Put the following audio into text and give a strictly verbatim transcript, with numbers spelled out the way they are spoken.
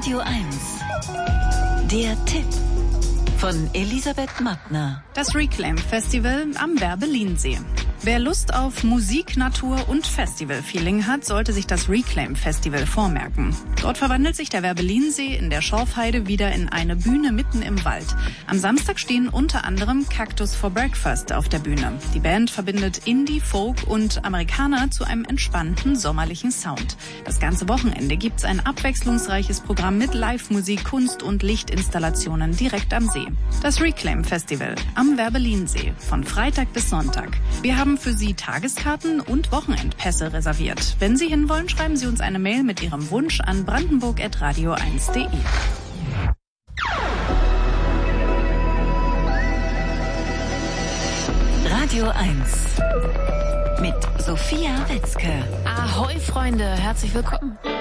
Radio eins. Der Tipp von Elisabeth Mattner. Das Reclaim Festival am Werbellinsee. Wer Lust auf Musik, Natur und Festival-Feeling hat, sollte sich das Reclaim Festival vormerken. Dort verwandelt sich der Werbellinsee in der Schorfheide wieder in eine Bühne mitten im Wald. Am Samstag stehen unter anderem Cactus for Breakfast auf der Bühne. Die Band verbindet Indie, Folk und Amerikaner zu einem entspannten, sommerlichen Sound. Das ganze Wochenende gibt's ein abwechslungsreiches Programm mit Live-Musik, Kunst und Lichtinstallationen direkt am See. Das Reclaim Festival am Werbellinsee von Freitag bis Sonntag. Wir haben für Sie Tageskarten und Wochenendpässe reserviert. Wenn Sie hinwollen, schreiben Sie uns eine Mail mit Ihrem Wunsch an brandenburg at radio eins punkt de. Radio eins mit Sophia Witzke. Ahoi Freunde, herzlich willkommen.